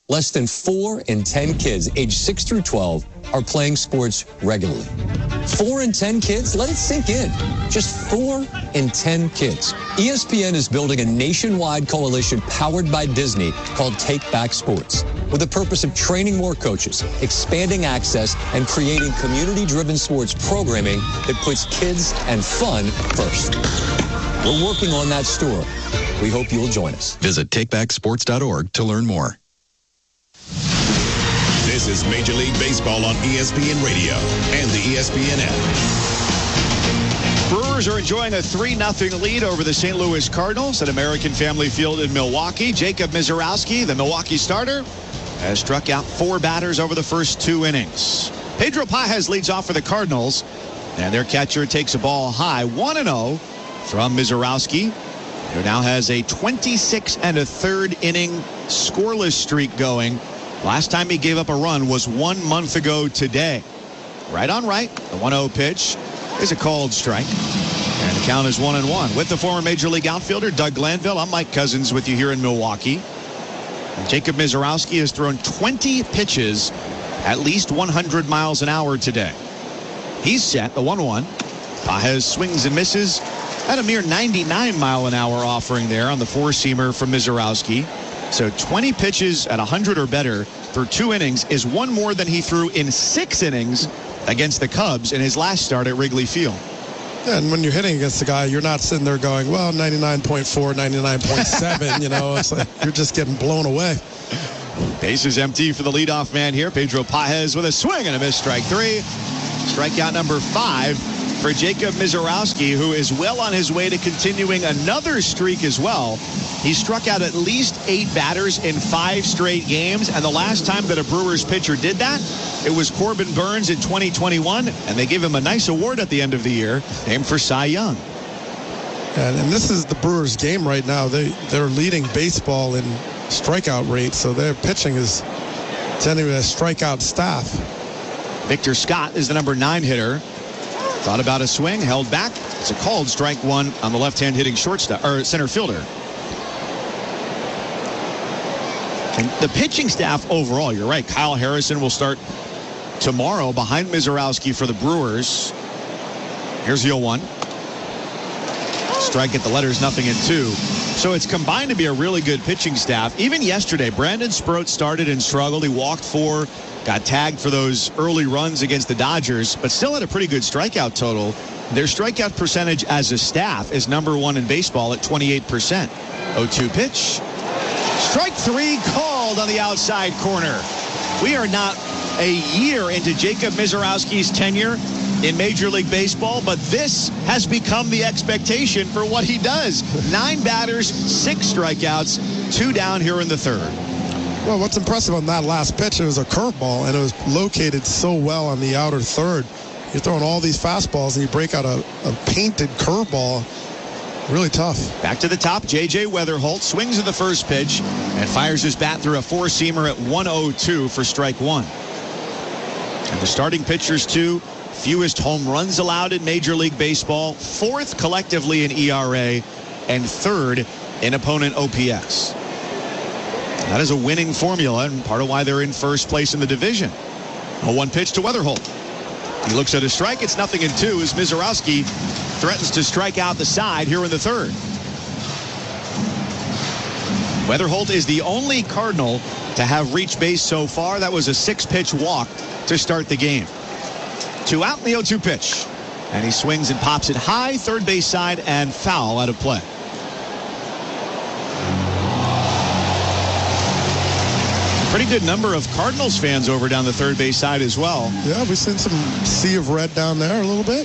less than 4 in 10 kids aged 6 through 12 are playing sports regularly. 4 in 10 kids? Let it sink in. Just 4 in 10 kids. ESPN is building a nationwide coalition powered by Disney called Take Back Sports, with the purpose of training more coaches, expanding access, and creating community-driven sports programming that puts kids and fun first. We're working on that story. We hope you'll join us. Visit takebacksports.org to learn more. This is Major League Baseball on ESPN Radio and the ESPN app. Brewers are enjoying a 3-0 lead over the St. Louis Cardinals at American Family Field in Milwaukee. Jacob Misiorowski, the Milwaukee starter, has struck out 4 batters over the first 2 innings. Pedro Pages leads off for the Cardinals, and their catcher takes a ball high. 1-0 from Misiorowski, who now has a 26 1/3 inning scoreless streak going. Last time he gave up a run was 1 month ago today. Right on right. The 1-0 pitch is a called strike. And the count is 1-1. With the former Major League outfielder Doug Glanville, I'm Mike Cousins with you here in Milwaukee. And Jacob Misiorowski has thrown 20 pitches at least 100 miles an hour today. He's set, the 1-1. Pages swings and misses at a mere 99-mile-an-hour offering there on the four-seamer from Misiorowski. So 20 pitches at 100 or better for 2 innings is 1 more than he threw in 6 innings against the Cubs in his last start at Wrigley Field. Yeah, and when you're hitting against the guy, you're not sitting there going, well, 99.4, 99.7, you know, it's like you're just getting blown away. Base is empty for the leadoff man here. Pedro Pages with a swing and a miss, strike 3. Strikeout number 5 for Jacob Misiorowski, who is well on his way to continuing another streak as well. He struck out at least 8 batters in 5 straight games, and the last time that a Brewers pitcher did that, it was Corbin Burns in 2021, and they gave him a nice award at the end of the year, named for Cy Young. And this is the Brewers game right now. They're leading baseball in strikeout rate, so their pitching is sending a strikeout staff. Victor Scott is the number 9 hitter. Thought about a swing, held back. It's a called strike 1 on the left-hand hitting shortstop or center fielder. And the pitching staff overall, you're right. Kyle Harrison will start tomorrow behind Misiorowski for the Brewers. Here's the 0-1. Strike at the letters, 0-2. So it's combined to be a really good pitching staff. Even yesterday, Brandon Sproat started and struggled. He walked 4, got tagged for those early runs against the Dodgers, but still had a pretty good strikeout total. Their strikeout percentage as a staff is number 1 in baseball at 28%. 0-2 pitch. Strike 3 called on the outside corner. We are not a year into Jacob Misiorowski's tenure in Major League Baseball, but this has become the expectation for what he does. 9 batters, 6 strikeouts, 2 down here in the 3rd. Well, what's impressive on that last pitch, it was a curveball, and it was located so well on the outer 3rd. You're throwing all these fastballs, and you break out a painted curveball. Really tough. Back to the top, J.J. Weatherholt swings at the first pitch and fires his bat through a 4-seamer at 1-0-2 for strike 1. And the starting pitchers, too, fewest home runs allowed in Major League Baseball, 4th collectively in ERA, and 3rd in opponent OPS. That is a winning formula and part of why they're in first place in the division. A 1 pitch to Weatherholt. He looks at a strike. It's 0-2 as Misiorowski threatens to strike out the side here in the 3rd. Weatherholt is the only Cardinal to have reached base so far. That was a 6-pitch walk to start the game. 2 out in the 0-2 pitch. And he swings and pops it high, third base side, and foul out of play. Pretty good number of Cardinals fans over down the third base side as well. Yeah, we've seen some sea of red down there a little bit.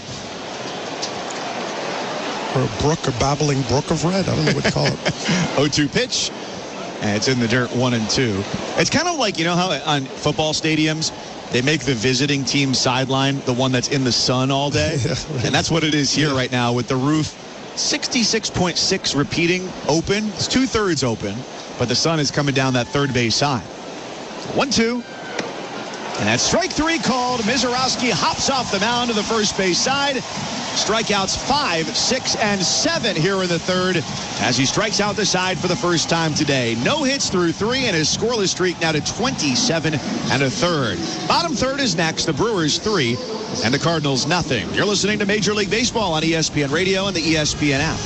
Or a brook, a babbling brook of red. I don't know what to call it. 0-2 pitch. And it's in the dirt, 1-2. It's kind of like, you know how on football stadiums, they make the visiting team sideline the one that's in the sun all day? Yeah, right. And that's what it is here right now with the roof 66.6 repeating open. It's 2/3 open, but the sun is coming down that third base side. 1-2. And that's strike 3 called. Misiorowski hops off the mound to the first base side. Strikeouts 5, 6, and 7 here in the third as he strikes out the side for the first time today. No hits through 3, and his scoreless streak now to 27 and a third. Bottom third is next. The Brewers 3 and the Cardinals nothing. You're listening to Major League Baseball on ESPN Radio and the ESPN app.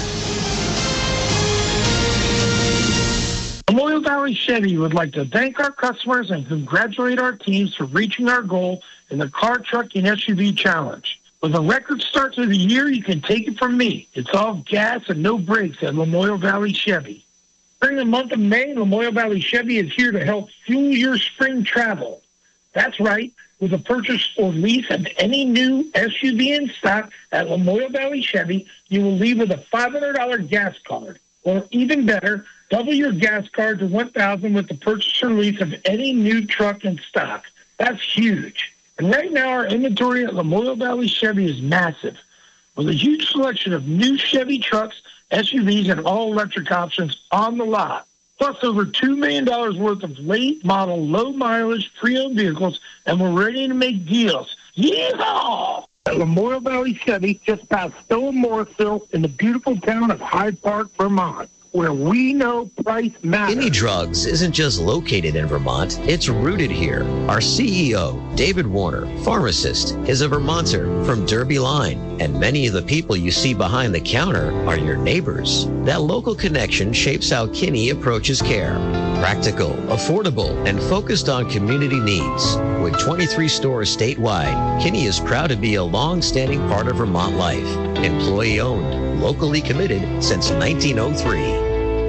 Memorial Valley Chevy would like to thank our customers and congratulate our teams for reaching our goal in the Car, Truck, and SUV Challenge. With a record start to the year, you can take it from me. It's all gas and no brakes at Memorial Valley Chevy. During the month of May, Memorial Valley Chevy is here to help fuel your spring travel. That's right. With a purchase or lease of any new SUV in stock at Memorial Valley Chevy, you will leave with a $500 gas card. Or even better, double your gas card to $1,000 with the purchase or lease of any new truck in stock. That's huge. And right now, our inventory at Memorial Valley Chevy is massive, with a huge selection of new Chevy trucks, SUVs, and all-electric options on the lot. Plus over $2 million worth of late model, low-mileage, pre-owned vehicles, and we're ready to make deals. Yeehaw! At Memorial Valley Chevy, just past Stowe and Morrisville, in the beautiful town of Hyde Park, Vermont, where we know price matters. Kinney Drugs isn't just located in Vermont, it's rooted here. Our CEO, David Warner, pharmacist, is a Vermonter from Derby Line, and many of the people you see behind the counter are your neighbors. That local connection shapes how Kinney approaches care. Practical, affordable, and focused on community needs. With 23 stores statewide, Kinney is proud to be a long-standing part of Vermont life. Employee-owned, locally committed since 1903.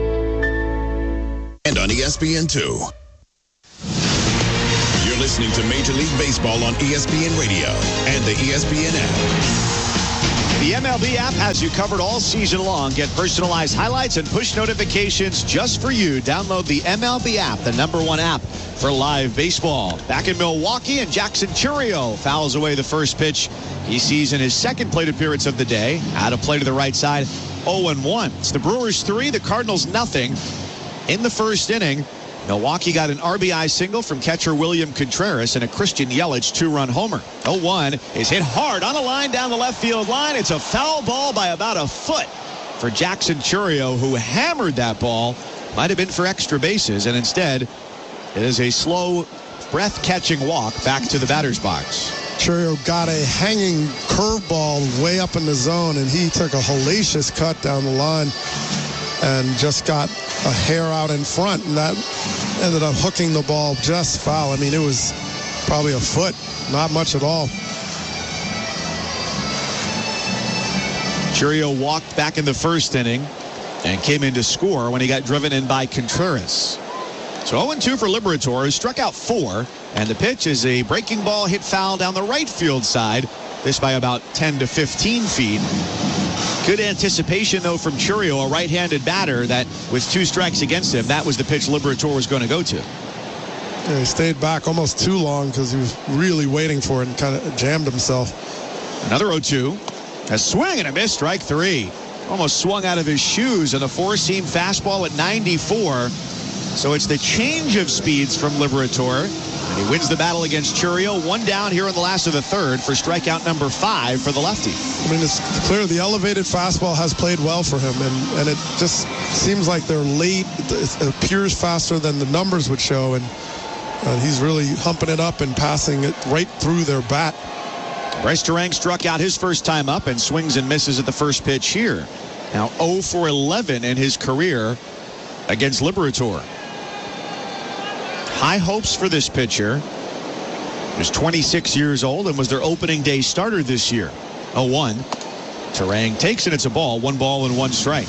And on ESPN2. You're listening to Major League Baseball on ESPN Radio and the ESPN app. The MLB app has you covered all season long. Get personalized highlights and push notifications just for you. Download the MLB app, the #1 app for live baseball. Back in Milwaukee, and Jackson Chourio fouls away the first pitch he sees in his second plate appearance of the day. Out of play to the right side, 0-1. It's the Brewers 3, the Cardinals nothing. In the first inning, Milwaukee got an RBI single from catcher William Contreras and a Christian Yelich 2-run homer. 0-1 is hit hard on a line down the left field line. It's a foul ball by about a foot for Jackson Chourio, who hammered that ball. Might have been for extra bases, and instead it is a slow, breath-catching walk back to the batter's box. Chourio got a hanging curveball way up in the zone, and he took a hellacious cut down the line and just got a hair out in front, and that ended up hooking the ball just foul. I mean, it was probably a foot, not much at all. Chourio walked back in the first inning and came in to score when he got driven in by Contreras. So 0-2 for Liberatore, who struck out 4, and the pitch is a breaking ball hit foul down the right field side, this by about 10 to 15 feet. Good anticipation, though, from Chourio, a right-handed batter that with 2 strikes against him, that was the pitch Liberatore was going to go to. Yeah, he stayed back almost too long because he was really waiting for it and kind of jammed himself. Another 0-2. A swing and a miss, strike 3. Almost swung out of his shoes on the four-seam fastball at 94. So it's the change of speeds from Liberatore. And he wins the battle against Chourio. 1 down here in the last of the third for strikeout number 5 for the lefty. I mean, it's clear the elevated fastball has played well for him, and it just seems like they're late. It appears faster than the numbers would show, and he's really humping it up and passing it right through their bat. Bryce Terang struck out his first time up and swings and misses at the first pitch here. Now 0 for 11 in his career against Liberatore. High hopes for this pitcher. He's 26 years old and was their opening day starter this year. 0-1. Terang takes it. It's a ball. 1 ball and 1 strike.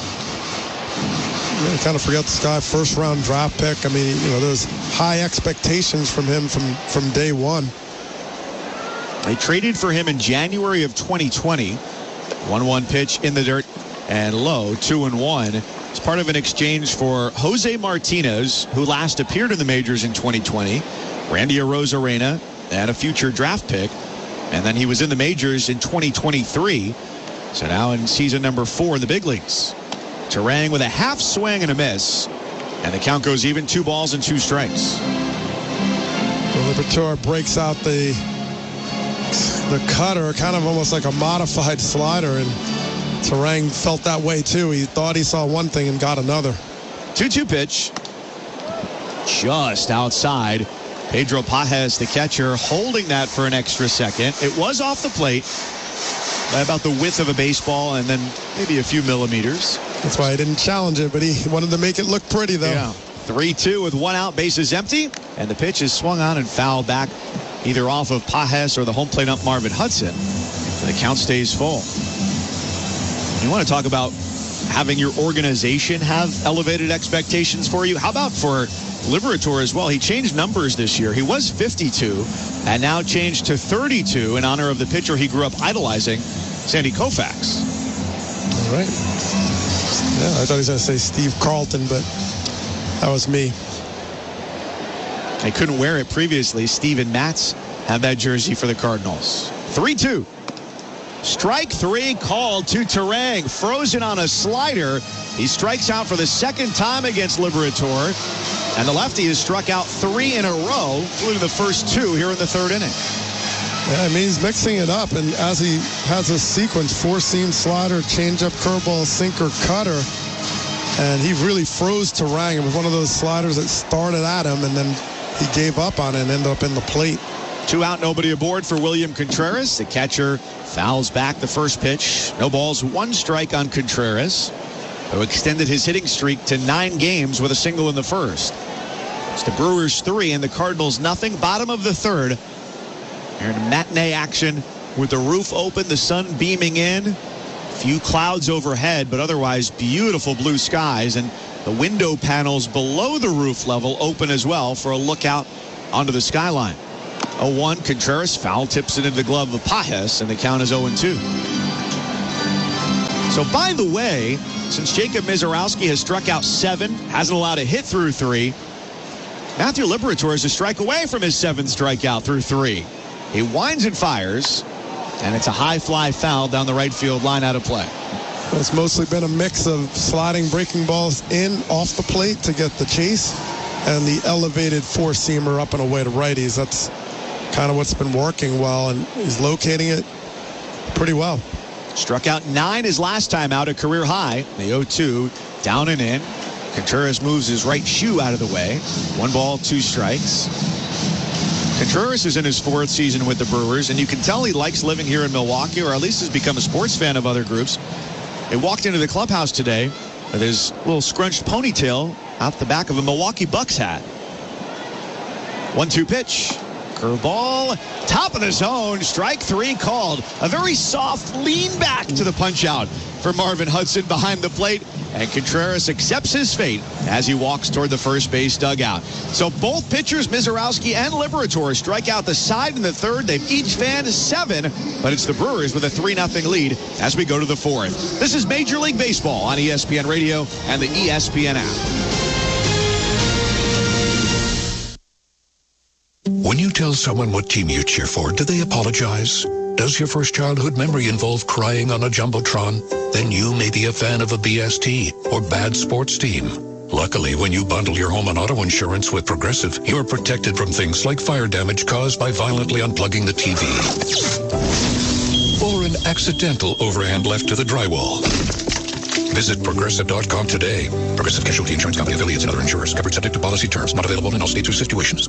You kind of forget this guy, first-round draft pick. I mean, there's high expectations from him from day one. They traded for him in January of 2020. 1-1 pitch in the dirt and low. 2-1. It's part of an exchange for Jose Martinez, who last appeared in the majors in 2020, Randy Arozarena, and a future draft pick. And then he was in the majors in 2023. So now in season number 4 in the big leagues. Terang with a half swing and a miss. And the count goes even. 2 balls and 2 strikes. Liberatore breaks out the the cutter, kind of almost like a modified slider, and Turang felt that way too. He thought he saw one thing and got another. 2-2 pitch. Just outside. Pedro Pages, the catcher, holding that for an extra second. It was off the plate by about the width of a baseball and then maybe a few millimeters. That's why he didn't challenge it, but he wanted to make it look pretty, though. Yeah. 3-2 with one out, bases empty, and the pitch is swung on and fouled back either off of Pages or the home plate ump Marvin Hudson. And the count stays full. You want to talk about having your organization have elevated expectations for you? How about for Liberatore as well? He changed numbers this year. He was 52 and now changed to 32 in honor of the pitcher he grew up idolizing, Sandy Koufax. All right. Yeah, I thought he was going to say Steve Carlton, but that was me. They couldn't wear it previously. Steven Matz had that jersey for the Cardinals. 3-2. Strike three called to Turang. Frozen on a slider. He strikes out for the second time against Liberatore. And the lefty has struck out 3 in a row, including the first 2 here in the third inning. Yeah, I mean, he's mixing it up. And as he has a sequence, 4-seam slider, changeup, curveball, sinker, cutter. And he really froze Turang. It was one of those sliders that started at him, and then he gave up on it and ended up in the plate. 2 out, nobody aboard for William Contreras. The catcher fouls back the first pitch. No balls, 1 strike on Contreras, who extended his hitting streak to 9 games with a single in the first. It's the Brewers 3 and the Cardinals nothing. Bottom of the third. Here in matinee action with the roof open, the sun beaming in. Few clouds overhead, but otherwise beautiful blue skies, and the window panels below the roof level open as well for a lookout onto the skyline. 0-1, Contreras foul tips it into the glove of Pages, and the count is 0-2. So by the way, since Jacob Misiorowski has struck out 7, hasn't allowed a hit through 3, Matthew Liberatore is a strike away from his 7th strikeout through 3. He winds and fires, and it's a high fly foul down the right field line, out of play. It's mostly been a mix of sliding breaking balls in off the plate to get the chase, and the elevated 4-seamer up and away to righties. That's kind of what's been working well, and he's locating it pretty well. Struck out 9 his last time out, a career high. The 0-2 down and in. Contreras moves his right shoe out of the way. 1 ball, 2 strikes. Contreras is in his 4th season with the Brewers, and you can tell he likes living here in Milwaukee, or at least has become a sports fan of other groups. He walked into the clubhouse today with his little scrunched ponytail out the back of a Milwaukee Bucks hat. 1-2 pitch. Curveball, top of the zone, strike 3 called. A very soft lean back to the punch out for Marvin Hudson behind the plate, and Contreras accepts his fate as he walks toward the first base dugout. So both pitchers, Misiorowski and Liberatore, strike out the side in the third. They've each fanned 7, but it's the Brewers with a 3-0 lead as we go to the 4th. This is Major League Baseball on ESPN Radio and the ESPN app. When you tell someone what team you cheer for, do they apologize? Does your first childhood memory involve crying on a Jumbotron? Then you may be a fan of a BST or bad sports team. Luckily, when you bundle your home and auto insurance with Progressive, you're protected from things like fire damage caused by violently unplugging the TV. Or an accidental overhand left to the drywall. Visit Progressive.com today. Progressive Casualty Insurance Company, affiliates, and other insurers. Covered subject to policy terms. Not available in all states or situations.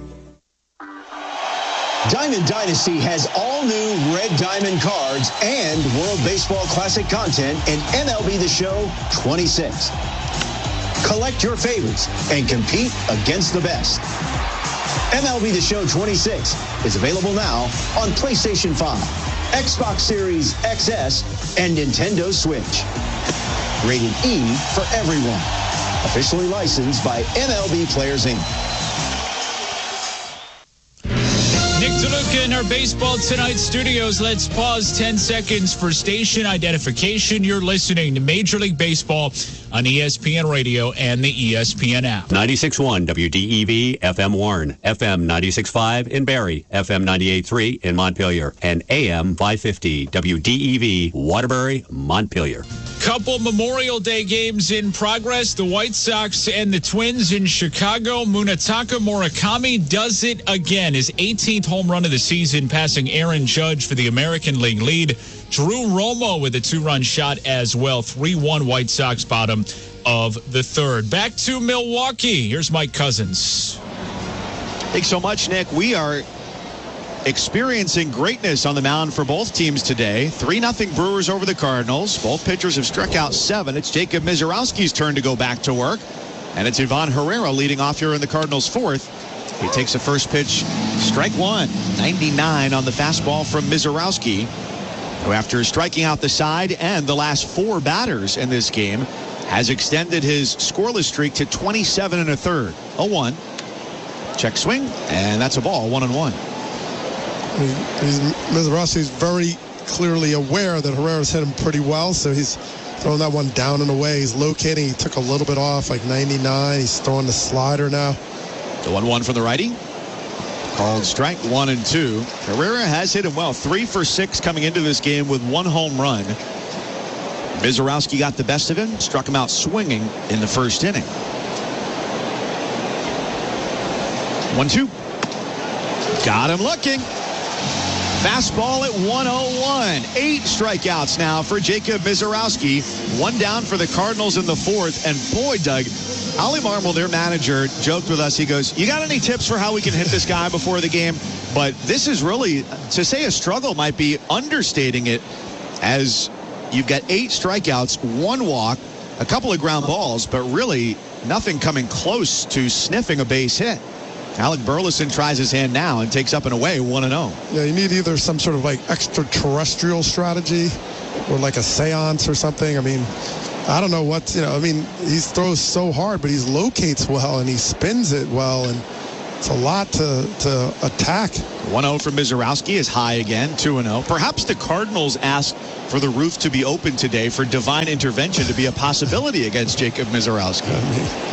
Diamond Dynasty has all new Red Diamond cards and World Baseball Classic content in MLB The Show 26. Collect your favorites and compete against the best. MLB The Show 26 is available now on PlayStation 5, Xbox Series XS, and Nintendo Switch. Rated E for everyone. Officially licensed by MLB Players Inc. Nick DeLuca in our Baseball Tonight studios. Let's pause 10 seconds for station identification. You're listening to Major League Baseball on ESPN Radio and the ESPN app. 96.1 WDEV FM Warren, FM 96.5 in Barrie, FM 98.3 in Montpelier, and AM 550 WDEV Waterbury, Montpelier. Couple Memorial Day games in progress. The White Sox and the Twins in Chicago. Munetaka Murakami does it again. His 18th home run of the season, passing Aaron Judge for the American League lead. Drew Romo with a 2-run shot as well. 3-1 White Sox bottom of the third. Back to Milwaukee. Here's Mike Cousins. Thanks so much, Nick. We are experiencing greatness on the mound for both teams today. 3-0 Brewers over the Cardinals. Both pitchers have struck out 7. It's Jacob Misiorowski's turn to go back to work. And it's Ivan Herrera leading off here in the Cardinals' 4th. He takes the first pitch, strike 1. 99 on the fastball from Misiorowski, who after striking out the side and the last 4 batters in this game has extended his scoreless streak to 27 1/3. 0-1. Check swing, and that's a ball, 1-1. Misiorowski's very clearly aware that Herrera's hit him pretty well, so he's throwing that one down and away. He's locating. He took a little bit off, like 99. He's throwing the slider now. The 1-1 from the righty. Called strike 1 and 2. Herrera has hit him well. 3 for 6 coming into this game with 1 home run. Misiorowski got the best of him, struck him out swinging in the first inning. 1-2. Got him looking. Fastball at 101. 8 strikeouts now for Jacob Misiorowski. 1 down for the Cardinals in the 4th. And boy, Doug, Ollie Marmol, their manager, joked with us. He goes, you got any tips for how we can hit this guy before the game? But this is really, to say a struggle might be understating it, as you've got 8 strikeouts, 1 walk, a couple of ground balls, but really nothing coming close to sniffing a base hit. Alec Burleson tries his hand now and takes up and away 1-0. Yeah, you need either some sort of like extraterrestrial strategy or like a seance or something. I mean, I don't know what, he throws so hard, but he locates well and he spins it well, and it's a lot to attack. 1-0 from Misiorowski is high again, 2-0. Perhaps the Cardinals asked for the roof to be open today for divine intervention to be a possibility against Jacob Misiorowski.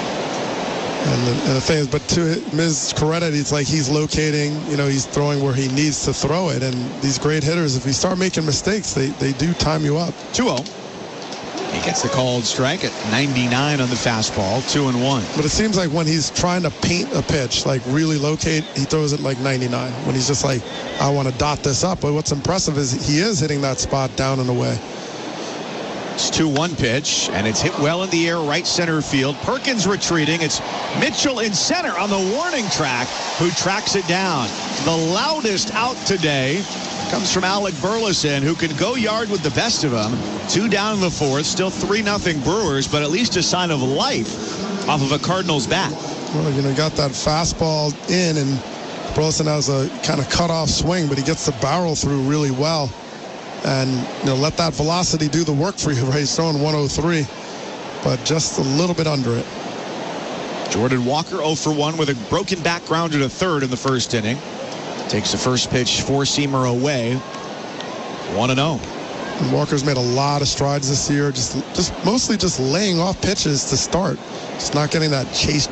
And the thing is, but to Ms. credit, it's like he's locating, he's throwing where he needs to throw it. And these great hitters, if you start making mistakes, they do time you up. 2-0. He gets the called strike at 99 on the fastball, 2-1. But it seems like when he's trying to paint a pitch, like really locate, he throws it like 99. When he's just like, I want to dot this up. But what's impressive is he is hitting that spot down and away. It's 2-1 pitch, and it's hit well in the air, right center field. Perkins retreating. It's Mitchell in center on the warning track, who tracks it down. The loudest out today comes from Alec Burleson, who can go yard with the best of them. 2 down in the 4th, still 3-0 Brewers, but at least a sign of life off of a Cardinals bat. Well, got that fastball in, and Burleson has a kind of cut-off swing, but he gets the barrel through really well. And, let that velocity do the work for you, right? He's throwing 103, but just a little bit under it. Jordan Walker 0 for 1 with a broken back grounder to third in the first inning. Takes the first pitch, 4-seamer away. 1-0. And Walker's made a lot of strides this year, just mostly just laying off pitches to start. Just not getting that chase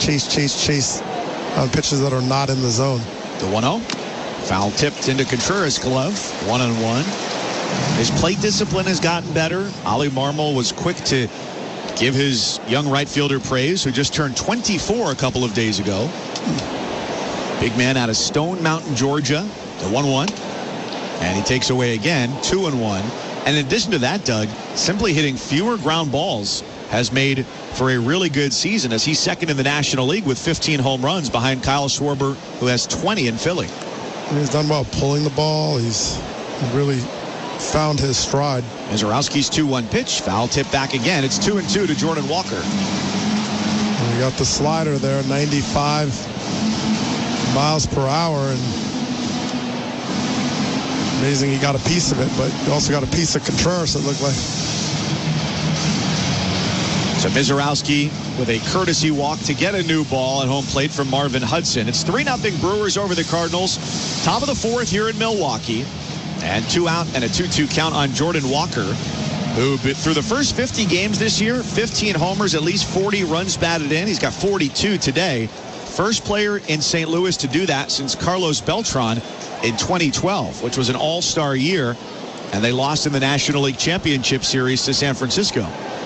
on pitches that are not in the zone. The 1-0. Foul tipped into Contreras' glove. 1-1. His plate discipline has gotten better. Ollie Marmol was quick to give his young right fielder praise, who just turned 24 a couple of days ago. Big man out of Stone Mountain, Georgia. The 1-1. And he takes away again, 2-1. And in addition to that, Doug, simply hitting fewer ground balls has made for a really good season, as he's second in the National League with 15 home runs behind Kyle Schwarber, who has 20 in Philly. And he's done well pulling the ball. He's really found his stride. Misiorowski's 2-1 pitch. Foul tip back again. It's 2-2 to Jordan Walker. And we got the slider there, 95 miles per hour. And amazing he got a piece of it, but he also got a piece of Contreras, it looked like. So Misiorowski with a courtesy walk to get a new ball at home plate from Marvin Hudson. It's 3-0 Brewers over the Cardinals. Top of the 4th here in Milwaukee. And 2 out and a 2-2 count on Jordan Walker, who through the first 50 games this year, 15 homers, at least 40 runs batted in. He's got 42 today. First player in St. Louis to do that since Carlos Beltran in 2012, which was an all-star year. and they lost in the National League Championship Series to San Francisco.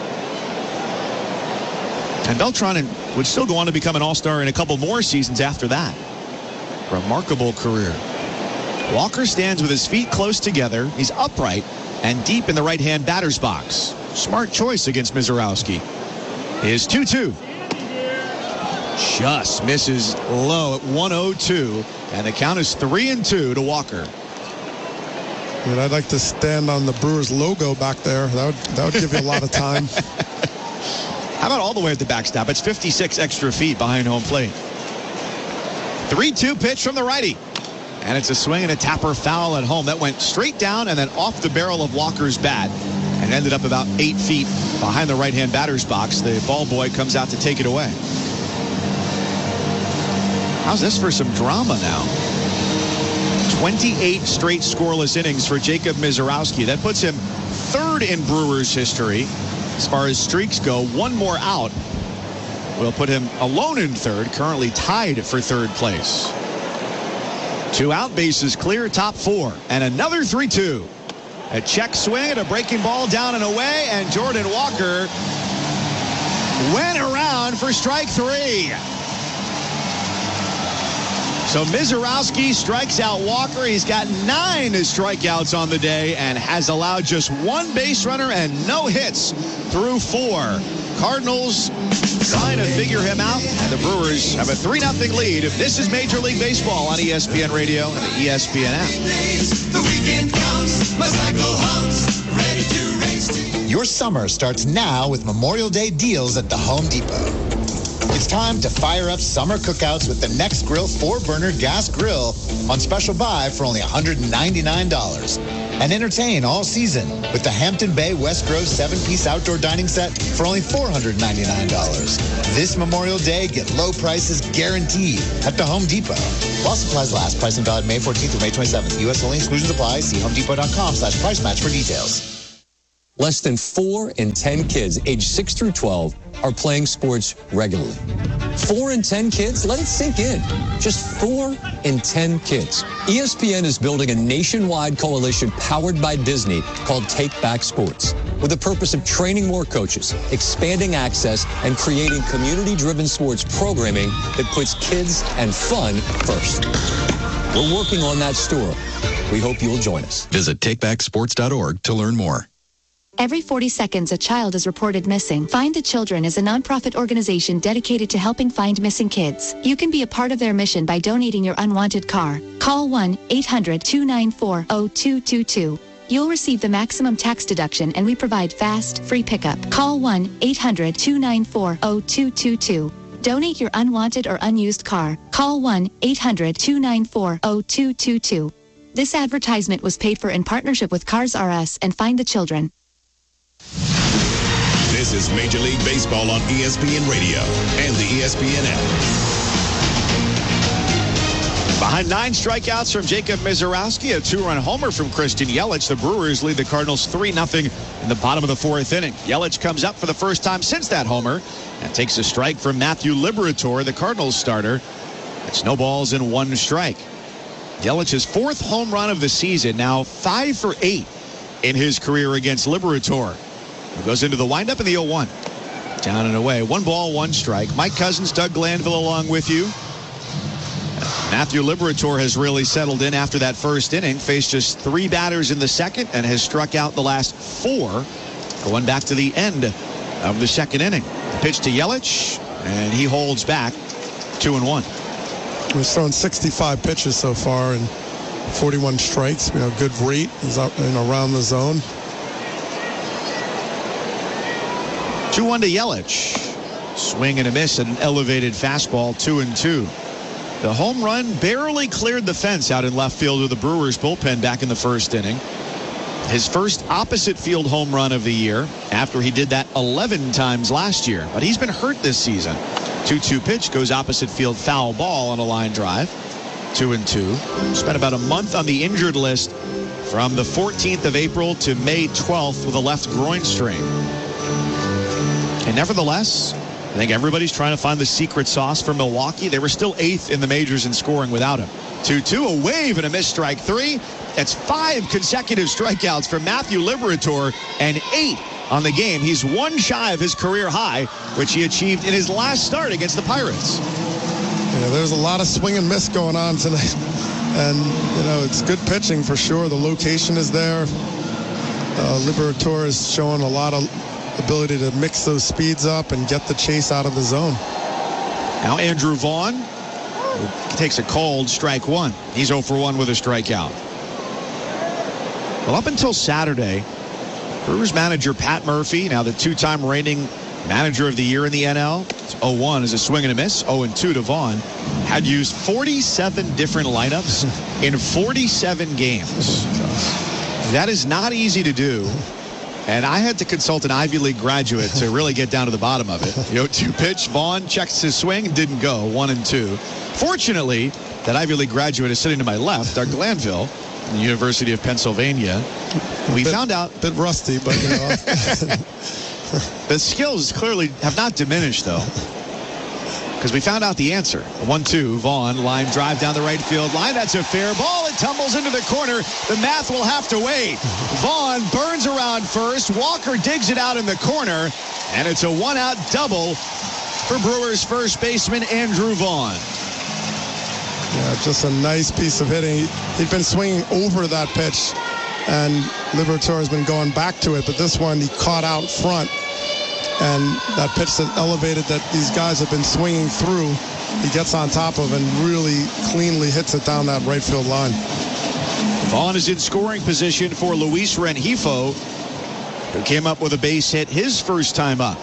And Beltran would still go on to become an All-Star in a couple more seasons after that. Remarkable career. Walker stands with his feet close together. He's upright and deep in the right-hand batter's box. Smart choice against Mizorowski. Is 2-2. Just misses low at 102, and the count is 3-2 to Walker. I mean, I'd like to stand on the Brewers logo back there. That would give you a lot of time. How about all the way at the backstop? It's 56 extra feet behind home plate. 3-2 pitch from the righty. And it's a swing and a tapper foul at home. That went straight down and then off the barrel of Walker's bat and ended up about 8 feet behind the right-hand batter's box. The ball boy comes out to take it away. How's this for some drama now? 28 straight scoreless innings for Jacob Mizorowski. That puts him third in Brewers history as far as streaks go. One more out will put him alone in third, currently tied for third place. 2 out, bases clear, top 4, and another 3-2. A check swing and a breaking ball down and away, and Jordan Walker went around for strike 3. So Mizorowski strikes out Walker. He's got 9 strikeouts on the day and has allowed just 1 base runner and no hits through 4. Cardinals trying to figure him out, and the Brewers have a 3-0 lead. This is Major League Baseball on ESPN Radio and the ESPN app. The weekend comes, my cycle hums, ready to race. Your summer starts now with Memorial Day deals at the Home Depot. It's time to fire up summer cookouts with the Next Grill 4-burner gas grill on special buy for only $199. And entertain all season with the Hampton Bay West Grove 7-piece outdoor dining set for only $499. This Memorial Day, get low prices guaranteed at the Home Depot. While supplies last, pricing valid May 14th through May 27th. U.S. only, exclusions apply. See homedepot.com/price match for details. Less than 4 in 10 kids aged 6 through 12 are playing sports regularly. 4 in 10 kids? Let it sink in. Just 4 in 10 kids. ESPN is building a nationwide coalition powered by Disney called Take Back Sports, with the purpose of training more coaches, expanding access, and creating community-driven sports programming that puts kids and fun first. We're working on that story. We hope you'll join us. Visit takebacksports.org to learn more. Every 40 seconds, a child is reported missing. Find the Children is a nonprofit organization dedicated to helping find missing kids. You can be a part of their mission by donating your unwanted car. Call 1-800-294-0222. You'll receive the maximum tax deduction, and we provide fast, free pickup. Call 1-800-294-0222. Donate your unwanted or unused car. Call 1-800-294-0222. This advertisement was paid for in partnership with Cars R Us and Find the Children. This is Major League Baseball on ESPN Radio and the ESPN app. Behind 9 strikeouts from Jacob Mizorowski, a 2-run homer from Christian Yelich, the Brewers lead the Cardinals 3-0 in the bottom of the 4th inning. Yelich comes up for the first time since that homer and takes a strike from Matthew Liberatore, the Cardinals starter. It's no balls and 1 strike. Yelich's 4th home run of the season, now 5 for 8 in his career against Liberatore. He goes into the windup in the 0-1. Down and away. 1 ball, 1 strike. Mike Cousins, Doug Glanville along with you. Matthew Liberatore has really settled in after that first inning. Faced just 3 batters in the second and has struck out the last 4 going back to the end of the second inning. The pitch to Yelich, and he holds back 2-1. He's thrown 65 pitches so far and 41 strikes. Good rate. He's up and around the zone. 2-1 to Yelich. Swing and a miss, an elevated fastball, 2-2. The home run barely cleared the fence out in left field of the Brewers bullpen back in the first inning. His first opposite field home run of the year after he did that 11 times last year. But he's been hurt this season. 2-2 pitch goes opposite field, foul ball on a line drive. 2-2. Spent about a month on the injured list from the 14th of April to May 12th with a left groin strain. And nevertheless, I think everybody's trying to find the secret sauce for Milwaukee. They were still 8th in the majors in scoring without him. 2-2, a wave and a missed strike 3. That's 5 consecutive strikeouts for Matthew Liberatore and 8 on the game. He's 1 shy of his career high, which he achieved in his last start against the Pirates. Yeah, there's a lot of swing and miss going on tonight. And, it's good pitching for sure. The location is there. Liberatore is showing a lot of ability to mix those speeds up and get the chase out of the zone. Now Andrew Vaughn takes a cold strike 1. He's 0 for 1 with a strikeout. Well, up until Saturday, Brewers manager Pat Murphy, now the 2-time reigning manager of the year in the NL, 0-1 is a swing and a miss. 0-2 to Vaughn. Had used 47 different lineups in 47 games. That is not easy to do. And I had to consult an Ivy League graduate to really get down to the bottom of it. The 0-2 pitch, Vaughn checks his swing, didn't go, 1-2. Fortunately, that Ivy League graduate is sitting to my left, Doug Glanville, from the University of Pennsylvania. We found out... A bit rusty, but, The skills clearly have not diminished, though. Because we found out the answer. 1-2, Vaughn, line drive down the right field line. That's a fair ball. It tumbles into the corner. The math will have to wait. Vaughn burns around first. Walker digs it out in the corner. And it's a 1-out double for Brewers first baseman Andrew Vaughn. Yeah, just a nice piece of hitting. He'd been swinging over that pitch, and Liberatore has been going back to it. But this one, he caught out front. And that pitch that elevated that these guys have been swinging through, he gets on top of and really cleanly hits it down that right field line. Vaughn is in scoring position for Luis Rengifo, who came up with a base hit his first time up.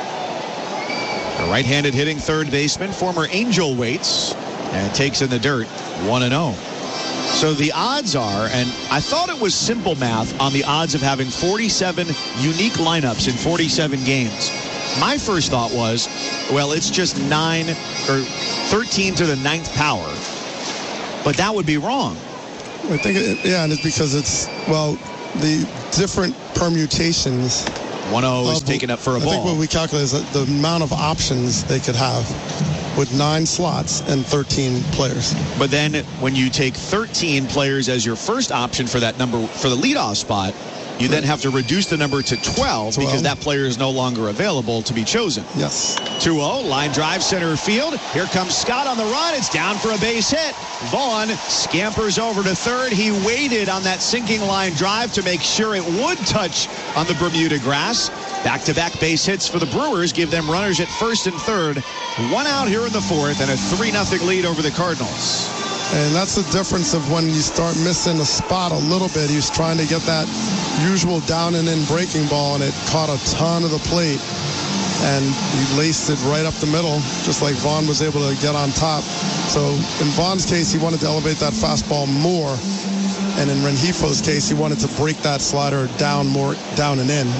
A right-handed hitting third baseman, former Angel Waits, and takes in the dirt 1-0. So the odds are, and I thought it was simple math on the odds of having 47 unique lineups in 47 games. My first thought was, well, it's just 9 or 13 to the 9th power. But that would be wrong. I think, and it's because it's, the different permutations. 1-0 is taken up for a ball. I think what we calculate is the amount of options they could have with 9 slots and 13 players. But then when you take 13 players as your first option for that number, for the leadoff spot, you then have to reduce the number to 12 because that player is no longer available to be chosen. Yes. 2-0, line drive center field. Here comes Scott on the run. It's down for a base hit. Vaughn scampers over to third. He waited on that sinking line drive to make sure it would touch on the Bermuda grass. Back-to-back base hits for the Brewers give them runners at first and third. 1 out here in the 4th and a 3-0 lead over the Cardinals. And that's the difference of when you start missing a spot a little bit. He was trying to get that usual down and in breaking ball, and it caught a ton of the plate. And he laced it right up the middle, just like Vaughn was able to get on top. So in Vaughn's case, he wanted to elevate that fastball more. And in Rengifo's case, he wanted to break that slider down more, down and in.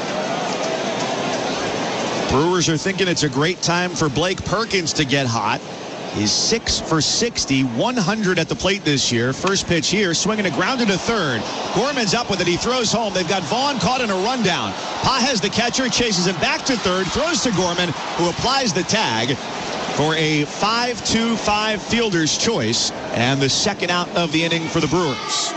Brewers are thinking it's a great time for Blake Perkins to get hot. He's 6 for 60, 100 at the plate this year. First pitch here, swinging a grounder to third. Gorman's up with it. He throws home. They've got Vaughn caught in a rundown. Pa has the catcher, chases him back to third, throws to Gorman, who applies the tag for a 5-2-5 fielder's choice and the second out of the inning for the Brewers.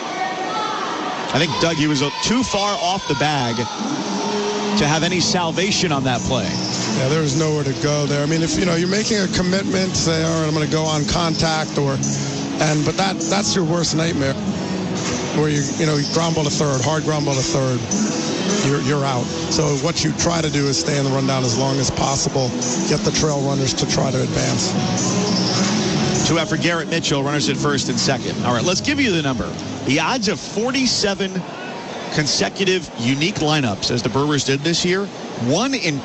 I think, Doug, he was too far off the bag to have any salvation on that play. Yeah, there was nowhere to go there. I mean, if you're making a commitment, say, all right, I'm going to go on contact, but that's your worst nightmare, where you ground ball to third, hard ground ball to third, you're out. So what you try to do is stay in the rundown as long as possible, get the trail runners to try to advance. 2 out for Garrett Mitchell, runners at first and second. All right, let's give you the number. The odds of 47 consecutive unique lineups as the Brewers did this year, 1 in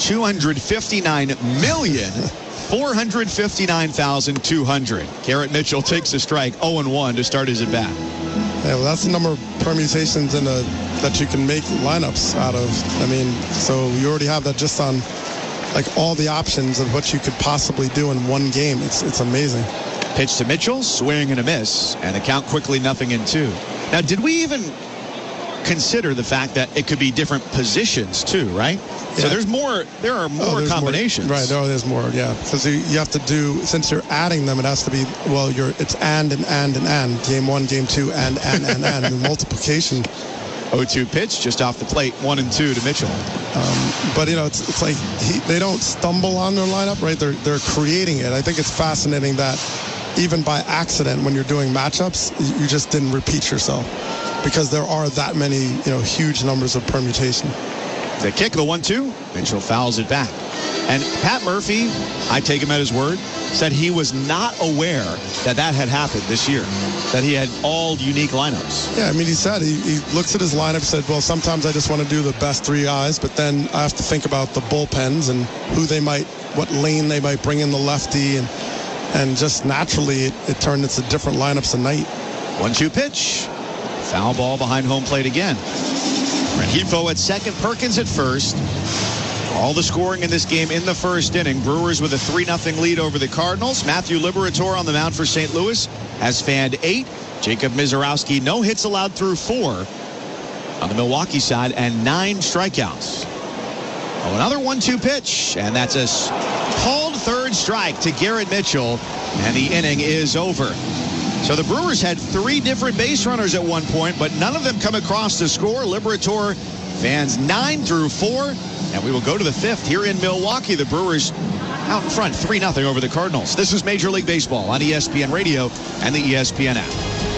259,459,200. Garrett Mitchell takes a strike, 0-1 to start his at bat. Yeah, well, that's the number of permutations that you can make lineups out of. I mean, so you already have that just on all the options of what you could possibly do in one game. It's amazing. Pitch to Mitchell, swing and a miss, and the count quickly 0-2. Now, did we even consider the fact that it could be different positions too, right? Yeah. So there are more combinations. Right, there's more, yeah. Because you have to do, since you're adding them, it has to be, it's and. Game 1, game 2, and the multiplication. 0-2 pitch just off the plate, 1-2 to Mitchell. But it's like they don't stumble on their lineup, right? They're creating it. I think it's fascinating that even by accident, when you're doing matchups, you just didn't repeat yourself because there are that many, huge numbers of permutation. The kick, the 1-2, Mitchell fouls it back. And Pat Murphy, I take him at his word, said he was not aware that had happened this year, that he had all unique lineups. Yeah, I mean, he said he looks at his lineup and said, well, sometimes I just want to do the best 3 guys, but then I have to think about the bullpens and what lane they might bring in the lefty, and just naturally it turned into different lineups a night. 1-2 pitch. Foul ball behind home plate again. Rengifo at second, Perkins at first. All the scoring in this game in the first inning. Brewers with a 3-0 lead over the Cardinals. Matthew Liberatore on the mound for St. Louis has fanned 8. Jacob Misiorowski, no hits allowed through 4 on the Milwaukee side, and 9 strikeouts. Another 1-2 pitch, and that's a called third strike to Garrett Mitchell, and the inning is over. So the Brewers had 3 different base runners at one point, but none of them come across to score. Liberatore fans 9 through 4. And we will go to the 5th here in Milwaukee. The Brewers out in front, 3-0 over the Cardinals. This is Major League Baseball on ESPN Radio and the ESPN app.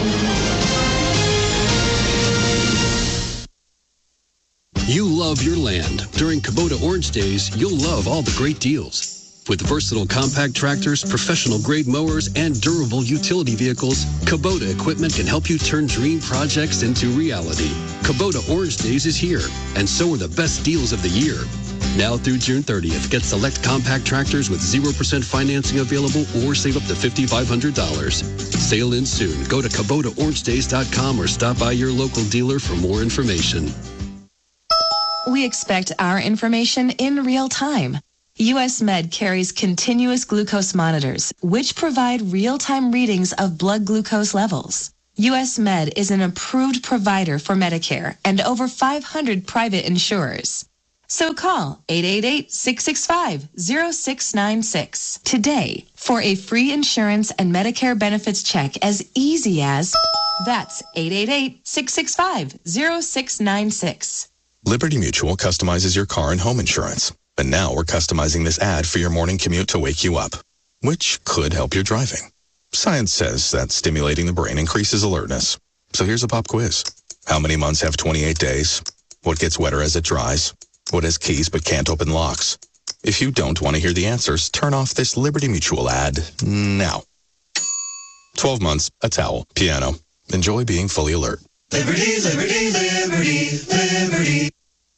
You love your land. During Kubota Orange Days, you'll love all the great deals. With versatile compact tractors, professional-grade mowers, and durable utility vehicles, Kubota equipment can help you turn dream projects into reality. Kubota Orange Days is here, and so are the best deals of the year. Now through June 30th, get select compact tractors with 0% financing available or save up to $5,500. Sale ends soon. Go to KubotaOrangeDays.com or stop by your local dealer for more information. We expect our information in real time. U.S. Med carries continuous glucose monitors, which provide real-time readings of blood glucose levels. U.S. Med is an approved provider for Medicare and over 500 private insurers. So call 888-665-0696 today for a free insurance and Medicare benefits check as easy as, that's 888-665-0696. Liberty Mutual customizes your car and home insurance. But now we're customizing this ad for your morning commute to wake you up, which could help your driving. Science says that stimulating the brain increases alertness. So here's a pop quiz. How many months have 28 days? What gets wetter as it dries? What has keys but can't open locks? If you don't want to hear the answers, turn off this Liberty Mutual ad now. 12 months, a towel, piano. Enjoy being fully alert. Liberty, liberty, liberty, liberty.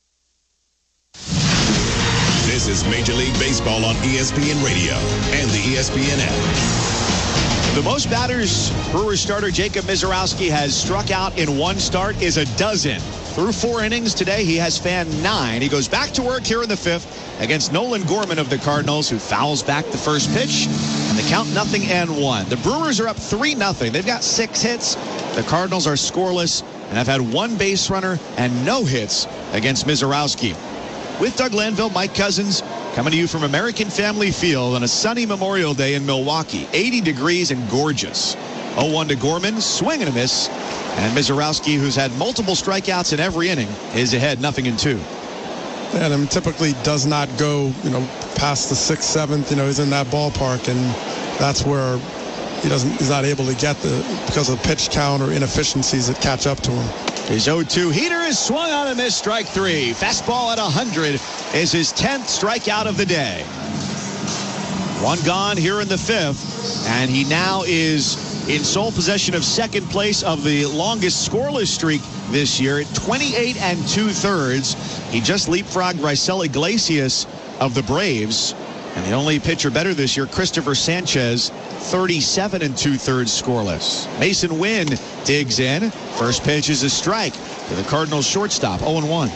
This is Major League Baseball on ESPN Radio and the ESPN app. The most batters Brewers starter Jacob Misiorowski has struck out in one start is a dozen. Through 4 innings today, he has fanned 9. He goes back to work here in the 5th against Nolan Gorman of the Cardinals, who fouls back the first pitch. And the count 0-1. The Brewers are up 3-0. They've got 6 hits. The Cardinals are scoreless and have had 1 base runner and no hits against Misiorowski. With Doug Lanville, Mike Cousins, coming to you from American Family Field on a sunny Memorial Day in Milwaukee. 80 degrees and gorgeous. 0-1 to Gorman, swing and a miss. And Misiorowski, who's had multiple strikeouts in every inning, is ahead 0-2. And I mean, typically does not go, past the 6th, 7th. He's in that ballpark, and that's where he's not able to get because of pitch count or inefficiencies that catch up to him. His 0-2 heater is swung on and missed, strike 3. Fastball at 100 is his 10th strikeout of the day. 1 gone here in the 5th, and he now is in sole possession of second place of the longest scoreless streak this year at 28 2/3. He just leapfrogged Raisel Iglesias of the Braves, and the only pitcher better this year, Christopher Sanchez, 37 2/3 scoreless. Mason Wynn digs in. First pitch is a strike to the Cardinals shortstop, 0-1.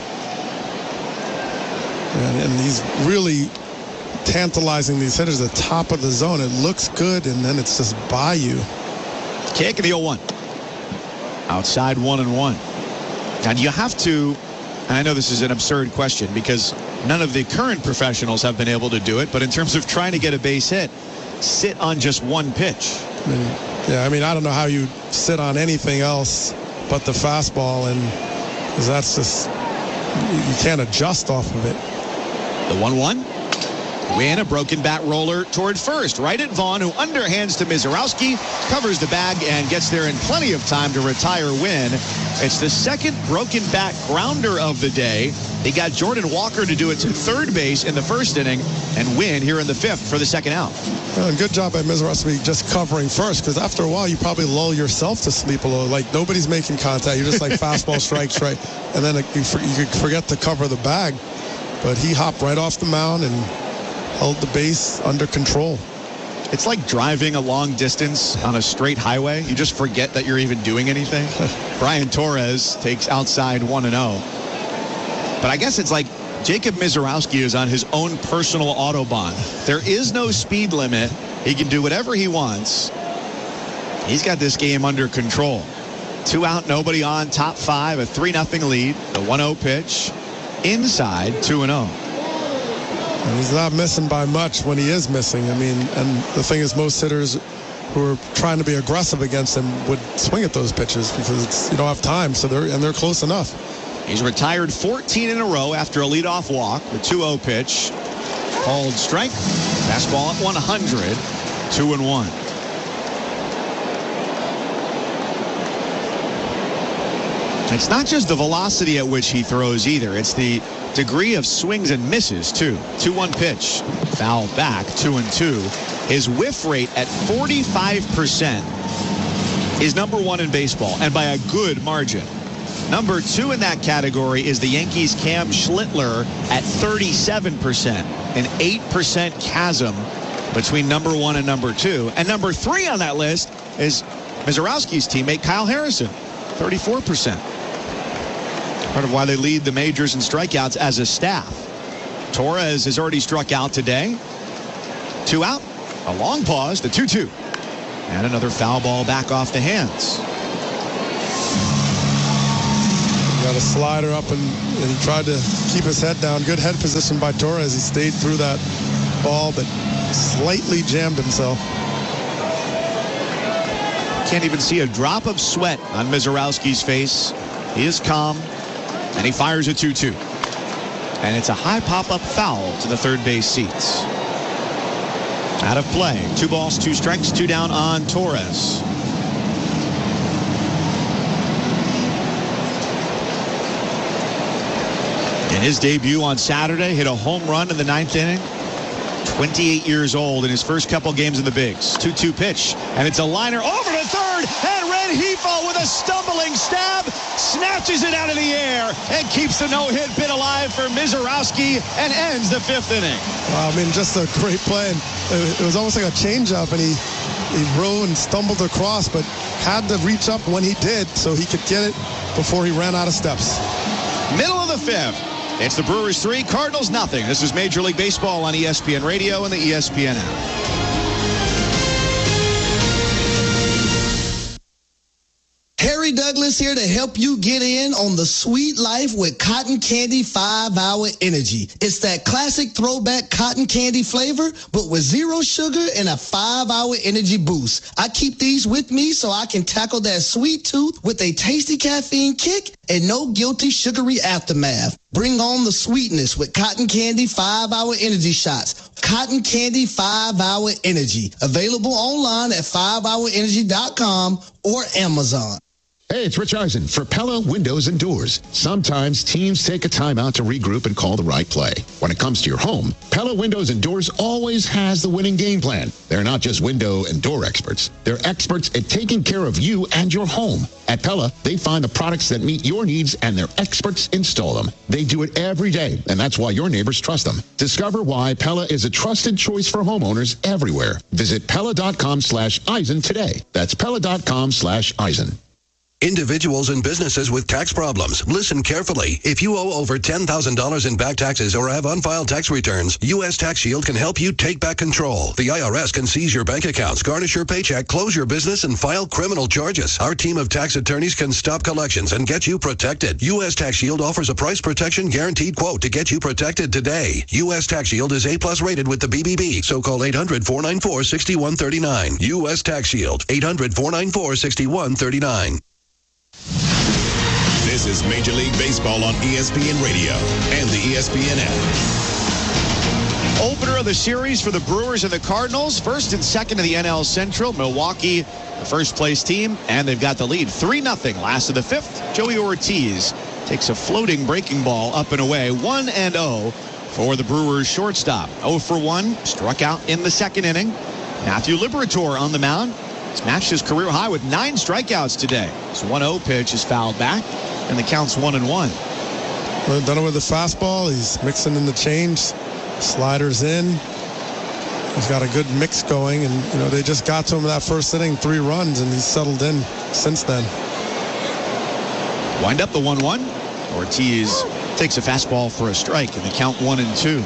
And he's really tantalizing these hitters at the top of the zone. It looks good, and then it's just by you. Kick in the 0-1. Outside 1-1. And you have to, and I know this is an absurd question because none of the current professionals have been able to do it, but in terms of trying to get a base hit, sit on just one pitch. Yeah, I mean, I don't know how you sit on anything else but the fastball, and because that's just, you can't adjust off of it. The 1-1. Win, a broken bat roller toward first. Right at Vaughn, who underhands to Mizorowski, covers the bag, and gets there in plenty of time to retire Win. It's the second broken bat grounder of the day. He got Jordan Walker to do it to third base in the first inning, and Win here in the fifth for the second out. Well, good job by Mizorowski just covering first, because after a while you probably lull yourself to sleep a little. Like, nobody's making contact. You're just like fastball, strikes, right? And then you could forget to cover the bag. But he hopped right off the mound and held the base under control. It's like driving a long distance on a straight highway. You just forget that you're even doing anything. Brian Torres takes outside 1-0. But I guess it's like Jacob Mizorowski is on his own personal Autobahn. There is no speed limit. He can do whatever he wants. He's got this game under control. 2 out, nobody on, top 5, a 3-0 lead. The 1-0 pitch. Inside, 2-0. And he's not missing by much when he is missing. I mean, and the thing is, most hitters who are trying to be aggressive against him would swing at those pitches because you don't have time. So they're close enough. He's retired 14 in a row after a leadoff walk. The 2-0 pitch called strike. Fastball at 100. 2-1. It's not just the velocity at which he throws either. It's the degree of swings and misses, too. 2-1 pitch. Foul back, 2-2. His whiff rate at 45% is number 1 in baseball, and by a good margin. Number 2 in that category is the Yankees' Cam Schlittler at 37%. An 8% chasm between number 1 and number 2. And number 3 on that list is Mizorowski's teammate Kyle Harrison, 34%. Part of why they lead the majors in strikeouts as a staff. Torres has already struck out today. 2 out, a long pause, the 2-2. And another foul ball back off the hands. Got a slider up and he tried to keep his head down. Good head position by Torres. He stayed through that ball, but slightly jammed himself. Can't even see a drop of sweat on Mizorowski's face. He is calm. And he fires a 2-2. And it's a high pop-up foul to the third base seats. Out of play. 2 balls, 2 strikes, 2 down on Torres. In his debut on Saturday, hit a home run in the 9th inning. 28 years old in his first couple games in the bigs. 2-2 pitch. And it's a liner over to third. And Rengifo with a stumbling stab snatches it out of the air and keeps the no-hit bid alive for Mizorowski and ends the 5th inning. Wow, I mean, just a great play. And it was almost like a changeup, and he rode and stumbled across, but had to reach up when he did so he could get it before he ran out of steps. Middle of the 5th. It's the Brewers 3, Cardinals nothing. This is Major League Baseball on ESPN Radio and the ESPN app. Harry Douglas here to help you get in on the sweet life with Cotton Candy 5-Hour Energy. It's that classic throwback cotton candy flavor, but with 0 sugar and a 5-hour energy boost. I keep these with me so I can tackle that sweet tooth with a tasty caffeine kick and no guilty sugary aftermath. Bring on the sweetness with Cotton Candy 5-Hour Energy Shots. Cotton Candy 5-Hour Energy. Available online at 5hourenergy.com or Amazon. Hey, it's Rich Eisen for Pella Windows and Doors. Sometimes teams take a time out to regroup and call the right play. When it comes to your home, Pella Windows and Doors always has the winning game plan. They're not just window and door experts. They're experts at taking care of you and your home. At Pella, they find the products that meet your needs and their experts install them. They do it every day, and that's why your neighbors trust them. Discover why Pella is a trusted choice for homeowners everywhere. Visit Pella.com/Eisen today. That's Pella.com/Eisen. Individuals and businesses with tax problems, listen carefully. If you owe over $10,000 in back taxes or have unfiled tax returns, U.S. Tax Shield can help you take back control. The IRS can seize your bank accounts, garnish your paycheck, close your business, and file criminal charges. Our team of tax attorneys can stop collections and get you protected. U.S. Tax Shield offers a price protection guaranteed quote to get you protected today. U.S. Tax Shield is A+ rated with the BBB, so call 800-494-6139. U.S. Tax Shield, 800-494-6139. This is Major League Baseball on ESPN Radio and the ESPN app. Opener of the series for the Brewers and the Cardinals. First and second in the NL Central. Milwaukee, the first place team, and they've got the lead 3-0. Last of the fifth, Joey Ortiz takes a floating breaking ball up and away. 1-0 for the Brewers shortstop. 0 for 1, struck out in the second inning. Matthew Liberatore on the mound. He's matched his career high with 9 strikeouts today. His 1-0 pitch is fouled back, and the count's 1-1. Well, done it with the fastball. He's mixing in the change. Sliders in. He's got a good mix going, and they just got to him in that first inning, 3 runs, and he's settled in since then. Wind up the 1-1. Ortiz takes a fastball for a strike, and the count 1-2.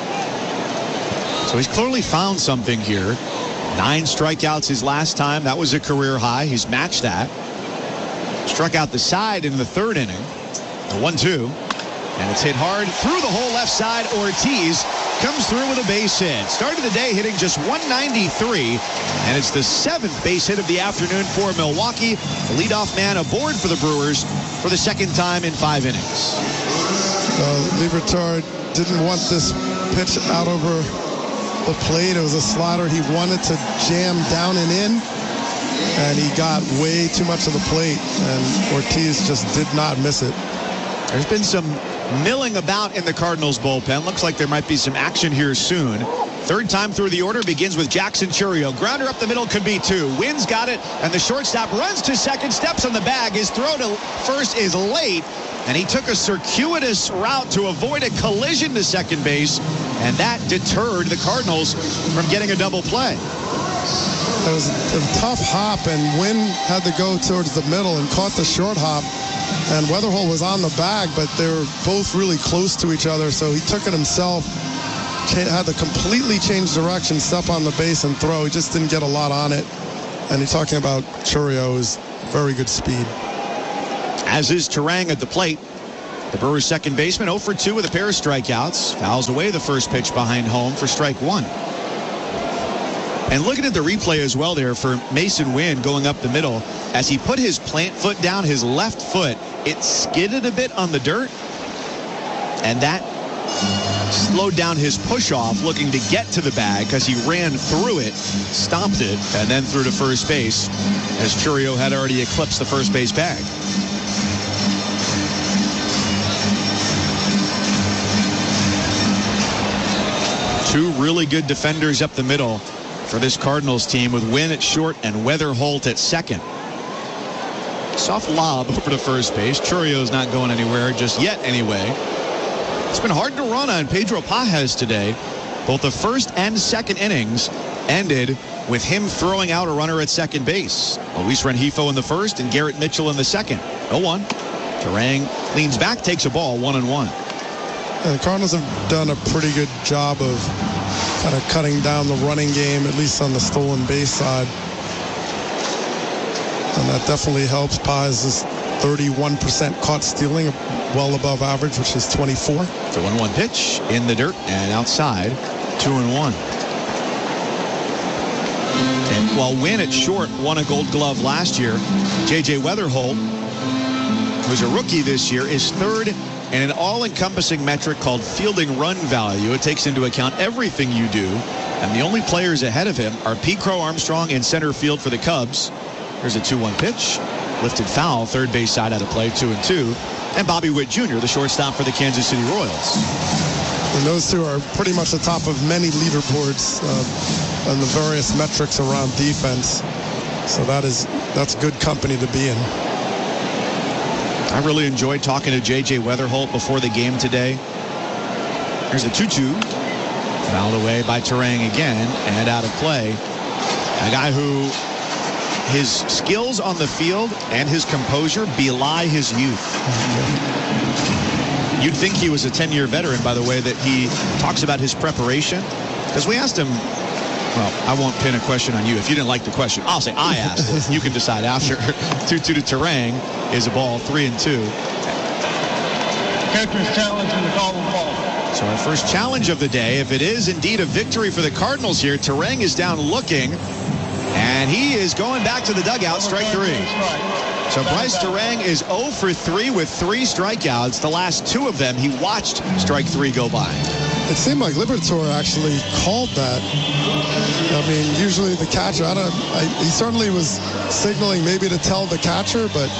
So he's clearly found something here. 9 strikeouts his last time. That was a career high. He's matched that. Struck out the side in the third inning. The 1-2. And it's hit hard through the whole left side. Ortiz comes through with a base hit. Started the day hitting just 193. And it's the 7th base hit of the afternoon for Milwaukee. The leadoff man aboard for the Brewers for the second time in 5 innings. Liberatore didn't want this pitch out over the plate. It was a slider he wanted to jam down and in, and he got way too much of the plate, and Ortiz just did not miss it. There's been some milling about in the Cardinals bullpen. Looks like there might be some action here soon. Third time through the order begins with Jackson Chourio. Grounder up the middle, could be 2. Wynn's got it, and the shortstop runs to second, steps on the bag. His throw to first is late, and he took a circuitous route to avoid a collision to second base, and that deterred the Cardinals from getting a double play. It was a tough hop, and Wynn had to go towards the middle and caught the short hop, and Weatherholt was on the bag, but they were both really close to each other, so he took it himself, had to completely change direction, step on the base, and throw. He just didn't get a lot on it, and you're talking about Chourio's very good speed. As is Turang at the plate. The Brewers' second baseman 0 for 2 with a pair of strikeouts. Fouls away the first pitch behind home for strike 1. And looking at the replay as well there for Mason Wynn going up the middle, as he put his plant foot down, his left foot, it skidded a bit on the dirt, and that slowed down his push-off looking to get to the bag because he ran through it, stomped it, and then threw to first base as Chourio had already eclipsed the first base bag. Two really good defenders up the middle for this Cardinals team with Wynn at short and Weatherholt at second. Soft lob over to first base. Chourio's not going anywhere just yet anyway. It's been hard to run on Pedro Pages today. Both the first and second innings ended with him throwing out a runner at second base. Luis Rengifo in the first and Garrett Mitchell in the second. 0-1. Turang leans back, takes a ball, 1-1. The Cardinals have done a pretty good job of kind of cutting down the running game, at least on the stolen base side. And that definitely helps. Pages is 31% caught stealing, well above average, which is 24. It's a 1-1 pitch in the dirt and outside, 2-1. And while Wynn at short won a Gold Glove last year, J.J. Weatherholt, who's a rookie this year, is third in an all-encompassing metric called fielding run value. It takes into account everything you do, and the only players ahead of him are Pete Crow Armstrong in center field for the Cubs. Here's a 2-1 pitch, lifted foul, third base side out of play, 2-2, and Bobby Witt Jr., the shortstop for the Kansas City Royals. And those two are pretty much the top of many leaderboards on the various metrics around defense. So that's good company to be in. I really enjoyed talking to J.J. Weatherholt before the game today. Here's a 2-2. Fouled away by Turang again and out of play. A guy who his skills on the field and his composure belie his youth. You'd think he was a 10-year veteran by the way that he talks about his preparation. Because we asked him, well, I won't pin a question on you. If you didn't like the question, I'll say I asked it. You can decide after. 2-2 to Terang is a ball, 3-2. Catcher's challenge in the call of ball. So our first challenge of the day, if it is indeed a victory for the Cardinals here, Terang is down looking, and he is going back to the dugout, strike 3. So Bryce Terang is 0 for 3 with 3 strikeouts. The last 2 of them, he watched strike 3 go by. It seemed like Liberatore actually called that. I mean, usually the catcher, he certainly was signaling maybe to tell the catcher, but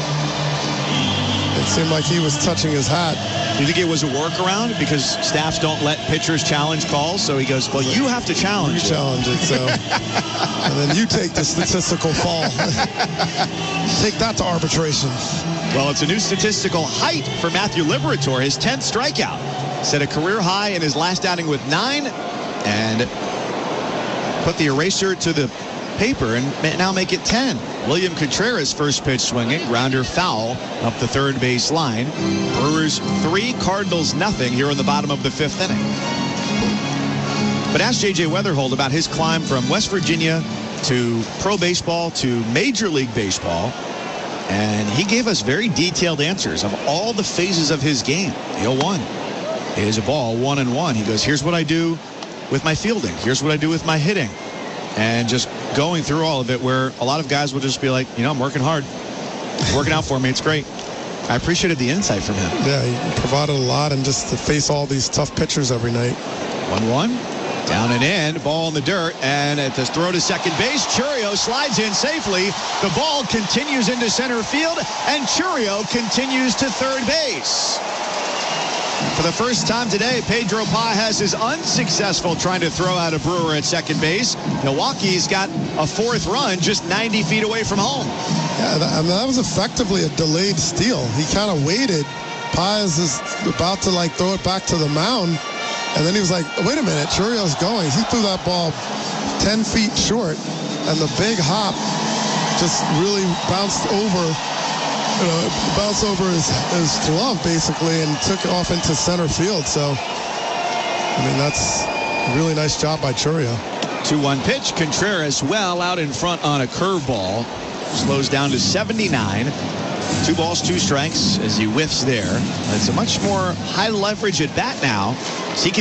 it seemed like he was touching his hat. Do you think it was a workaround because staffs don't let pitchers challenge calls? So he goes, well, you have to challenge. You challenge it, so. And then you take the statistical fall. Take that to arbitration. Well, it's a new statistical height for Matthew Liberatore, his 10th strikeout. Set a career high in his last outing with 9 and put the eraser to the paper and now make it 10. William Contreras first pitch swinging, grounder foul up the third base line. Brewers 3, Cardinals nothing here in the bottom of the 5th inning. But ask J.J. Weatherhold about his climb from West Virginia to pro baseball to Major League Baseball. And he gave us very detailed answers of all the phases of his game. The 0-1 is a ball, 1-1. He goes, here's what I do with my fielding. Here's what I do with my hitting. And just going through all of it where a lot of guys will just be like, you know, I'm working hard. It's working out for me. It's great. I appreciated the insight from him. Yeah, he provided a lot, and just to face all these tough pitchers every night. 1-1. Down and in, ball in the dirt, and at the throw to second base, Chourio slides in safely. The ball continues into center field, and Chourio continues to third base. For the first time today, Pedro Pages is unsuccessful trying to throw out a Brewer at second base. Milwaukee's got a 4th run just 90 feet away from home. Yeah, that was effectively a delayed steal. He kind of waited. Pages is about to throw it back to the mound. And then he was like, wait a minute, Chourio's going. He threw that ball 10 feet short, and the big hop just really bounced over his glove, basically, and took it off into center field. So, I mean, that's a really nice job by Chourio. 2-1 pitch. Contreras well out in front on a curveball. Slows down to 79. 2 balls, 2 strikes as he whiffs there. It's a much more high leverage at bat now. So he can